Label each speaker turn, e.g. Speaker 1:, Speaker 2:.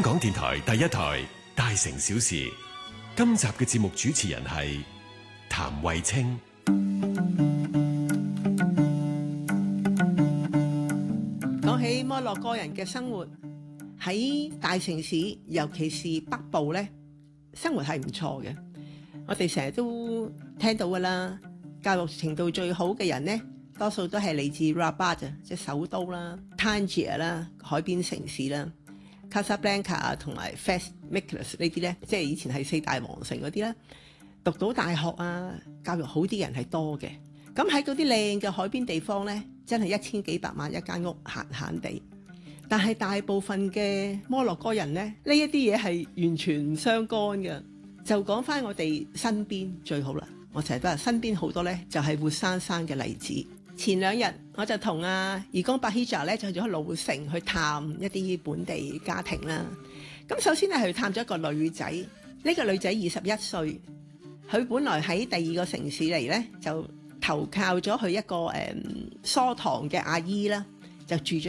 Speaker 1: 香港電台第一台大城小事，今集嘅節目主持人係譚慧清。
Speaker 2: 講起摩洛哥人嘅生活，喺大城市，尤其是北部呢，生活係唔錯嘅。我哋成日都聽到噶啦，教育程度最好嘅人呢，多數都係嚟自 Rabat 即係首都啦、Tangier 啦、海邊城市啦、Casablanca 啊同埋 Fes Meknes 呢啲呢，即係以前係四大皇城嗰啲啦。讀到大學啊，教育好啲人係多嘅。咁喺嗰啲靚嘅海邊地方呢，真係1000幾百萬一間屋，閒閒地。但係大部分嘅摩洛哥人呢，呢一啲嘢係完全唔相干嘅。就講翻我哋身邊最好啦。我成日都話身邊好多呢，就係活生生嘅例子。前2日我就同義工巴希扎呢，就去咗老城去探一啲本地家庭啦。咁首先係去探咗一個女仔，呢個女仔21歲，佢本來喺第2個城市嚟呢，就投靠咗佢一個疏堂嘅阿姨啦，就住咗